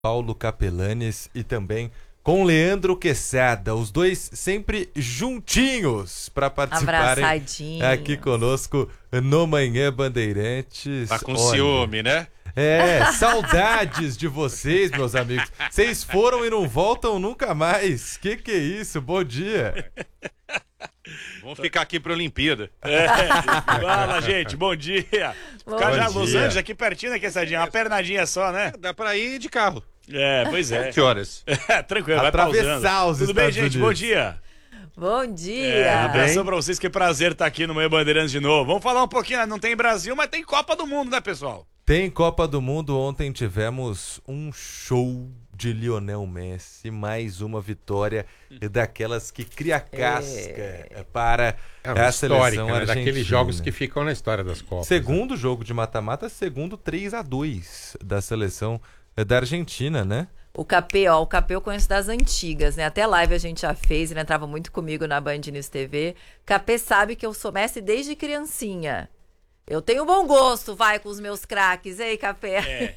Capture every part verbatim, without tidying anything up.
Paulo Capelanes e também com Leandro Quesada, os dois sempre juntinhos para participarem aqui conosco no Manhã Bandeirantes. Tá com Olha, ciúme, né? É, saudades de vocês, meus amigos. Vocês foram e não voltam nunca mais. Que que é isso? Bom dia. Vamos ficar aqui pra Olimpíada. É, fala, gente, bom dia. Bom Ficar já dia. Los Angeles aqui pertinho, né, Quessadinha? Uma pernadinha só, né? Dá pra ir de carro. É, pois é. Que horas? É, tranquilo, vai Atravessar pausando. os Tudo bem, Estados gente? Unidos. Bom dia. Bom dia. É, um abração pra vocês, que prazer estar aqui no Manhã Bandeirantes de novo. Vamos falar um pouquinho, não tem Brasil, mas tem Copa do Mundo, né, pessoal? Tem Copa do Mundo. Ontem tivemos um show de Lionel Messi, mais uma vitória daquelas que cria casca É. para É uma a histórica, seleção né? argentina. Daqueles jogos que ficam na história das Copas. Segundo jogo de mata-mata, segundo três a dois da seleção da Argentina, né? O Capê, ó, o Capê eu conheço das antigas, né? Até live a gente já fez, ele entrava muito comigo na Band News T V. Capê sabe que eu sou Messi desde criancinha. Eu tenho bom gosto, vai, com os meus craques, ei, Capê? É.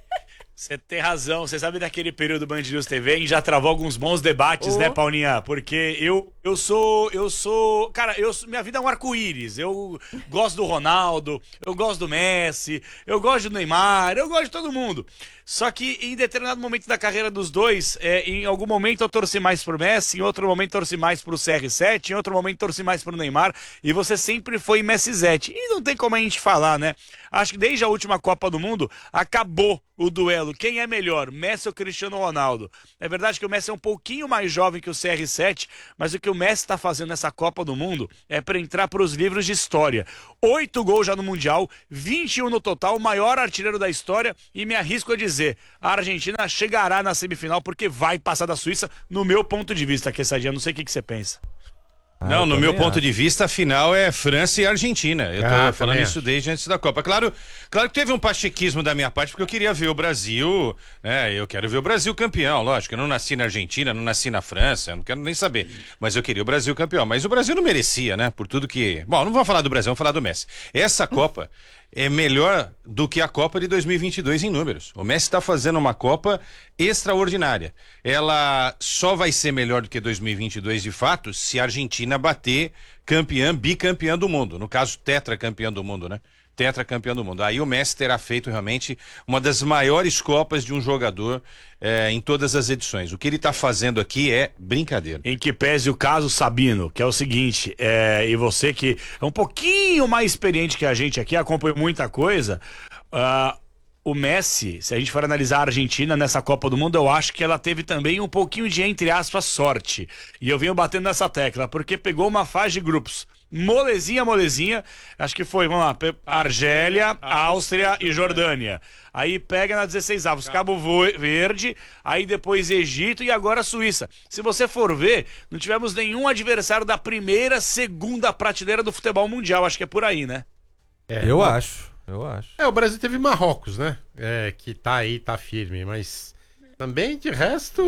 Você tem razão, você sabe daquele período Band News T V, a gente já travou alguns bons debates, Oh. né, Paulinha? Porque eu, eu sou, eu sou, cara, eu, sou- minha vida é um arco-íris, eu gosto do Ronaldo, eu gosto do Messi, eu gosto do Neymar, eu gosto de todo mundo. Só que em determinado momento da carreira dos dois, é, em algum momento eu torci mais pro Messi, em outro momento torci mais pro C R sete, em outro momento torci mais pro Neymar, e você sempre foi Messizete. E não tem como a gente falar, né? Acho que desde a última Copa do Mundo, acabou o duelo. Quem é melhor, Messi ou Cristiano Ronaldo? É verdade que o Messi é um pouquinho mais jovem que o C R sete, mas o que o Messi está fazendo nessa Copa do Mundo é para entrar para os livros de história. Oito gols já no Mundial, vinte e um no total, o maior artilheiro da história, e me arrisco a dizer, a Argentina chegará na semifinal porque vai passar da Suíça, no meu ponto de vista, Quessadinha. Não sei o que, que você pensa. Ah, Não, eu no meu também ponto acho. de vista, a final é França e Argentina. Eu tô Ah, falando também isso acho. desde antes da Copa. Claro, claro que teve um pachequismo da minha parte, porque eu queria ver o Brasil, né? Eu quero ver o Brasil campeão, lógico. Eu não nasci na Argentina, não nasci na França, eu não quero nem saber. Mas eu queria o Brasil campeão. Mas o Brasil não merecia, né? Por tudo que... Bom, não vou falar do Brasil, vamos falar do Messi. Essa Copa é melhor do que a Copa de dois mil e vinte e dois em números. O Messi está fazendo uma Copa extraordinária. Ela só vai ser melhor do que dois mil e vinte e dois de fato se a Argentina bater campeã, bicampeã do mundo. No caso, tetracampeã do mundo, né? Tetracampeã do mundo. Aí o Messi terá feito realmente uma das maiores Copas de um jogador eh, em todas as edições. O que ele está fazendo aqui é brincadeira. Em que pese o caso Sabino, que é o seguinte, é, e você que é um pouquinho mais experiente que a gente aqui, acompanha muita coisa, ah, o Messi, se a gente for analisar a Argentina nessa Copa do Mundo, eu acho que ela teve também um pouquinho de, entre aspas, sorte. E eu venho batendo nessa tecla, porque pegou uma fase de grupos molezinha, molezinha, acho que foi, vamos lá, Pe- Argélia, Áustria e Jordânia. Aí pega na dezesseis avos, Cabo Vo- Verde, aí depois Egito e agora Suíça. Se você for ver, não tivemos nenhum adversário da primeira, segunda prateleira do futebol mundial, acho que é por aí, né? É, Eu o- acho, eu acho. É, o Brasil teve Marrocos, né? É, que tá aí, tá firme, mas também de resto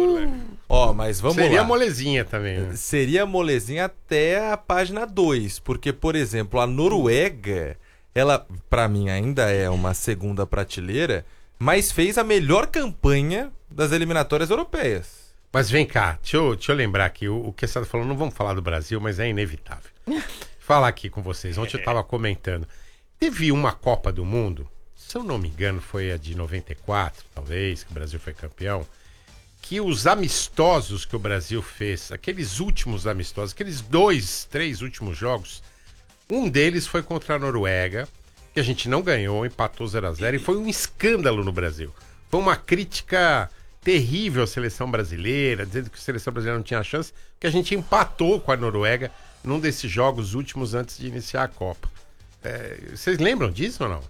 Ó, mas vamos seria lá. molezinha também, né? Seria molezinha até a página dois, porque, por exemplo, a Noruega, ela, pra mim, ainda é uma segunda prateleira, mas fez a melhor campanha das eliminatórias europeias. Mas vem cá, deixa eu, deixa eu lembrar aqui, o, o que você tá falando, não vamos falar do Brasil, mas é inevitável. Falar aqui com vocês, ontem eu tava comentando, teve uma Copa do Mundo, se eu não me engano foi a de noventa e quatro, talvez, que o Brasil foi campeão, que os amistosos que o Brasil fez, aqueles últimos amistosos, aqueles dois, três últimos jogos, um deles foi contra a Noruega, que a gente não ganhou, empatou zero a zero, e foi um escândalo no Brasil. Foi uma crítica terrível à seleção brasileira, dizendo que a seleção brasileira não tinha chance, que a gente empatou com a Noruega num desses jogos últimos antes de iniciar a Copa. É, vocês lembram disso ou não?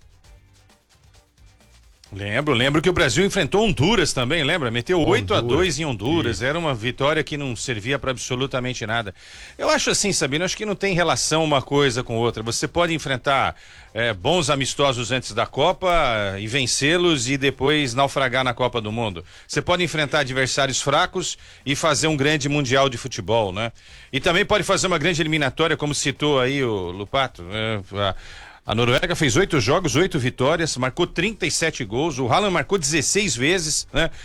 Lembro, lembro que o Brasil enfrentou Honduras também, lembra? Meteu oito a dois em Honduras, era uma vitória que não servia para absolutamente nada. Eu acho assim, Sabino, acho que não tem relação uma coisa com outra. Você pode enfrentar é, bons amistosos antes da Copa e vencê-los e depois naufragar na Copa do Mundo. Você pode enfrentar adversários fracos e fazer um grande mundial de futebol, né? E também pode fazer uma grande eliminatória, como citou aí o Lupato, né? A Noruega fez oito jogos, oito vitórias, marcou trinta e sete gols. O Haaland marcou dezesseis vezes, né?